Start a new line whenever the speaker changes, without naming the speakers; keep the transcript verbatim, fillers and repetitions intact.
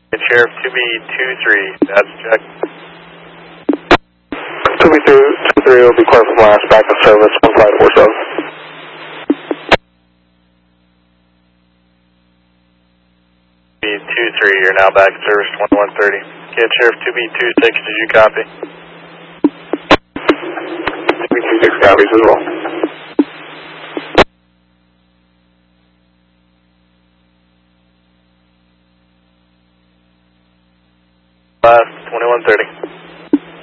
And Sheriff two B two three, that's check.
two B two three will be clear from last back in service, one five four seven.
two B two three, you're now back in service, twenty-one thirty. Okay, Sheriff two B two six, did you copy?
two B two six copies as well.
Last, twenty-one thirty.